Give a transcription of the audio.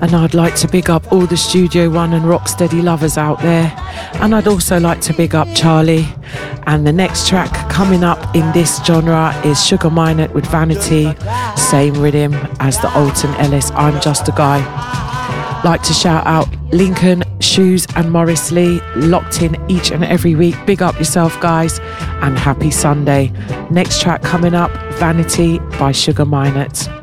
And I'd like to big up all the Studio One and Rocksteady lovers out there. And I'd also like to big up Charlie. And the next track coming up in this genre is Sugar Minott with Vanity, same rhythm as the Alton Ellis I'm Just a Guy. Like to shout out Lincoln, Shoes and Morris Lee, locked in each and every week. Big up yourself, guys, and happy Sunday. Next track coming up, Vanity by Sugar Minott.